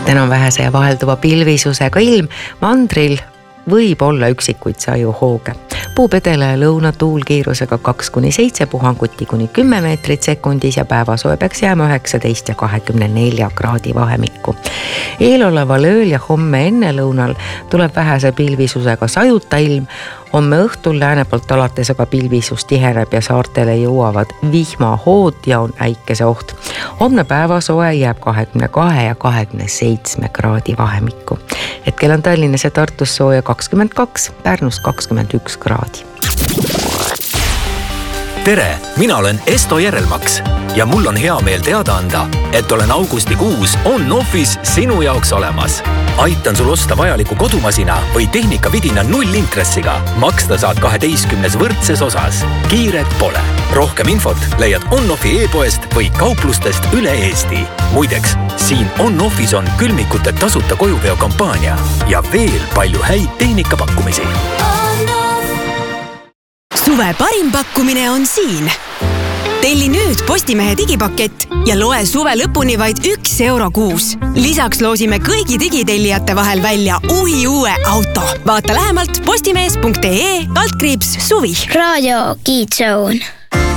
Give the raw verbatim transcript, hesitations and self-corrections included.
täna on vähese ja vahelduva pilvisusega ilm, mandril võib olla üksikuid sajuhooge. Puupedele ja lõunatuul kiirusega kaks kuni seitse, puhanguti kuni kümme meetrit sekundis ja päevasoe peaks jääma üheksateist ja kahekümne nelja kraadi vahemikku. Eeloleval ööl ja homme enne lõunal tuleb vähese pilvisusega sajuta ilm. Homme õhtul lääne poolt alates aga pilvisus tiheneb ja saartele jõuavad vihmahood ja on äikese oht. Homne päevasoe jääb kahekümne kahe ja kahekümne seitsme kraadi vahemikku. Hetkel on Tallinnas ja Tartus sooja kakskümmend kaks, Pärnus kakskümmend üks kraadi. Tere, mina olen Esto Järelmaks ja mul on hea meel teada anda, et olen augustikuus On-Offis sinu jaoks olemas. Aitan sul osta vajaliku kodumasina või tehnikavidina nullintressiga. Maksta saad kaheteistkümnes võrdses osas. Kiiret pole. Rohkem infot leiad On-Offi e-poest või kauplustest üle Eesti. Muideks, siin On-Offis on külmikute tasuta kojuveo kampaania ja veel palju häid tehnikapakkumisi. Suve parim pakkumine on siin. Telli nüüd Postimehe digipakett ja loe suve lõpuni vaid üks euro kuus. Lisaks loosime kõigi digitellijate vahel välja uhi uue auto. Vaata lähemalt postimees punkt ee kaldkriips suvi. Raadio Kids Zone.